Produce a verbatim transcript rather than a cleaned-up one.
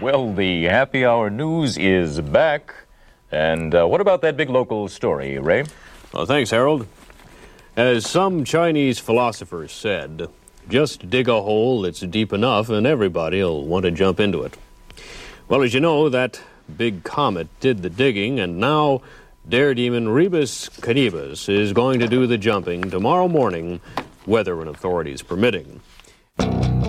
Well, the happy hour news is back. And uh, what about that big local story, Ray? Well, thanks, Harold. As some Chinese philosophers said, just dig a hole that's deep enough and everybody will want to jump into it. Well, as you know, that big comet did the digging, and now daredemon Rebus Carnivus is going to do the jumping tomorrow morning, weather and authorities permitting.